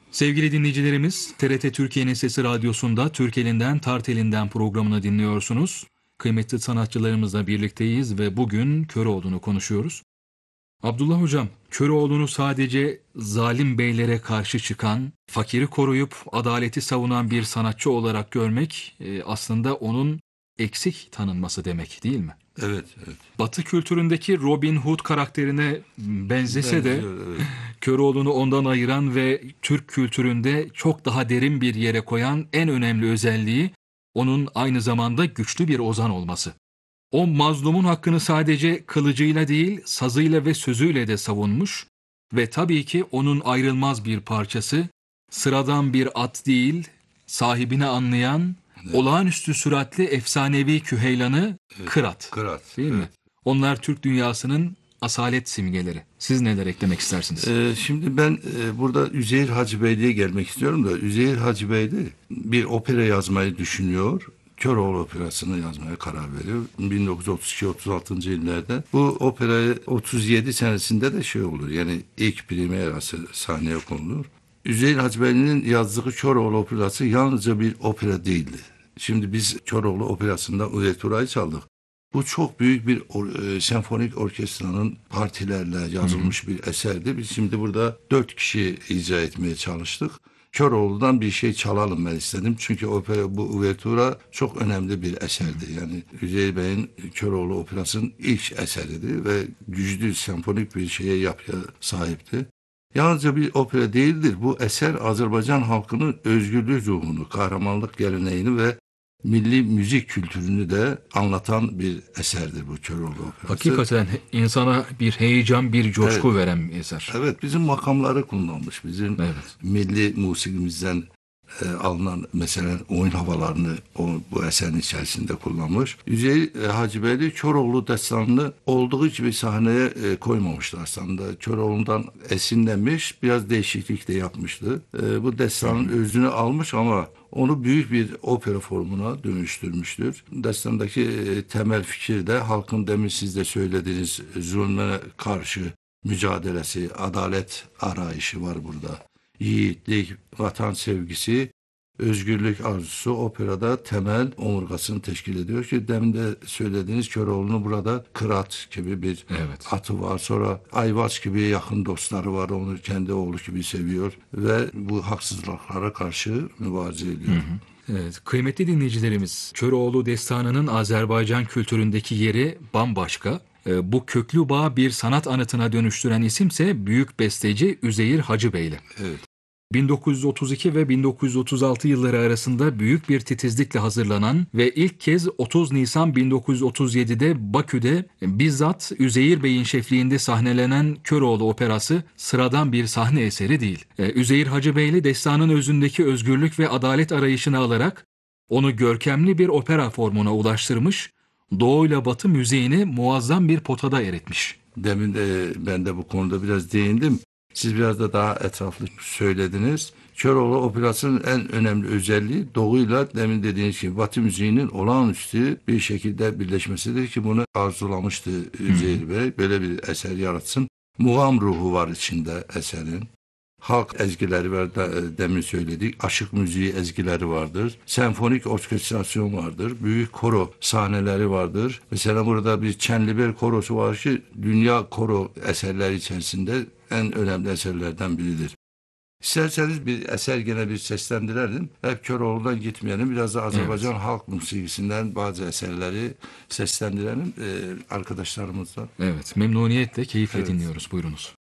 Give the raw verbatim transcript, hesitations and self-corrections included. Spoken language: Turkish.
Sevgili dinleyicilerimiz, T R T Türkiye'nin Sesi Radyosu'nda Türk Elinden Tart Elinden programını dinliyorsunuz. Kıymetli sanatçılarımızla birlikteyiz ve bugün Köroğlu'nu konuşuyoruz. Abdullah Hocam, Köroğlu'nu sadece zalim beylere karşı çıkan, fakiri koruyup adaleti savunan bir sanatçı olarak görmek e, aslında onun eksik tanınması demek değil mi? Evet, evet. Batı kültüründeki Robin Hood karakterine benzese de Benziyor, evet. Köroğlu'nu ondan ayıran ve Türk kültüründe çok daha derin bir yere koyan en önemli özelliği onun aynı zamanda güçlü bir ozan olması. O mazlumun hakkını sadece kılıcıyla değil, sazıyla ve sözüyle de savunmuş ve tabii ki onun ayrılmaz bir parçası, sıradan bir at değil, sahibini anlayan, Evet. olağanüstü süratli efsanevi küheylanı Evet. Kırat. Kırat. Değil mi? Evet. Onlar Türk dünyasının asalet simgeleri. Siz neler eklemek istersiniz? Ee, şimdi ben e, burada Üzeyir Hacıbeyli'ye gelmek istiyorum da Üzeyir Hacıbeyli bir opera yazmayı düşünüyor. Köroğlu operasını yazmaya karar veriyor. bin dokuz yüz otuz iki otuz altıncı yıllarda. Bu operayı otuz yedi senesinde de şey olur. Yani ilk primerası sahneye konulur. Üzeyir Hacıbeyli'nin yazdığı Köroğlu operası yalnızca bir opera değildi. Şimdi biz Köroğlu operasında Uvertüra'yı çaldık. Bu çok büyük bir or- e, senfonik orkestranın partilerle yazılmış bir eserdi. Biz şimdi burada dört kişi icra etmeye çalıştık. Köroğlu'dan bir şey çalalım ben istedim. Çünkü opera, bu uvertura çok önemli bir eserdi. Yani Üzeyir Bey'in Köroğlu operasının ilk eseridir ve güçlü senfonik bir şeye yapıya sahipti. Yalnızca bir opera değildir. Bu eser Azerbaycan halkının özgürlük ruhunu, kahramanlık geleneğini ve milli müzik kültürünü de anlatan bir eserdir bu Köroğlu Operası. Hakikaten insana bir heyecan, bir coşku Evet. veren bir eser. Evet, bizim makamları kullanmış. Bizim Evet. milli musikimizden e, alınan mesela oyun havalarını o, bu eserin içerisinde kullanmış. Üzeyir e, Hacıbeyli Köroğlu destanını olduğu gibi sahneye e, koymamıştı aslında. Köroğlu'ndan esinlenmiş, biraz değişiklik de yapmıştı. E, bu destanın özünü almış ama onu büyük bir opera formuna dönüştürmüştür. Destandaki e, temel fikir de halkın demin siz de söylediğiniz zulme karşı mücadelesi, adalet arayışı var burada. Yiğitlik, vatan sevgisi, özgürlük arzusu operada temel omurgasını teşkil ediyor ki demin de söylediğiniz Köroğlu'nun burada Kırat gibi bir Evet. atı var. Sonra Ayvaç gibi yakın dostları var. Onu kendi oğlu gibi seviyor ve bu haksızlıklara karşı mübarize ediyor. Evet, kıymetli dinleyicilerimiz, Köroğlu destanının Azerbaycan kültüründeki yeri bambaşka. Ee, Bu köklü bağı bir sanat anıtına dönüştüren isimse büyük besteci Üzeyir Hacıbeyli. Evet. bin dokuz yüz otuz iki ve bin dokuz yüz otuz altı yılları arasında büyük bir titizlikle hazırlanan ve ilk kez otuz Nisan bin dokuz yüz otuz yedide Bakü'de bizzat Üzeyir Bey'in şefliğinde sahnelenen Köroğlu Operası sıradan bir sahne eseri değil. Ee, Üzeyir Hacıbeyli destanın özündeki özgürlük ve adalet arayışını alarak onu görkemli bir opera formuna ulaştırmış, doğuyla batı müziğini muazzam bir potada eritmiş. Demin de ben de bu konuda biraz değindim. Siz biraz da daha etraflı söylediniz. Köroğlu Operası'nın en önemli özelliği doğuyla demin dediğiniz gibi Batı müziğinin olağanüstü bir şekilde birleşmesidir ki bunu arzulamıştı Üzeyir Bey. Böyle bir eser yaratsın. Muğam ruhu var içinde eserin. Halk ezgileri var, da, demin söyledik. Aşık müziği ezgileri vardır. Senfonik orkestrasyon vardır. Büyük koro sahneleri vardır. Mesela burada bir Çenliber korosu var ki dünya koro eserleri içerisinde en önemli eserlerden biridir. İsterseniz bir eser gene bir seslendirelim. Hep Köroğlu'dan gitmeyelim. Biraz da Azerbaycan Evet. halk musikisinden bazı eserleri seslendirelim ee, arkadaşlarımızla. Evet, memnuniyetle, keyifle Evet. dinliyoruz. Buyurunuz.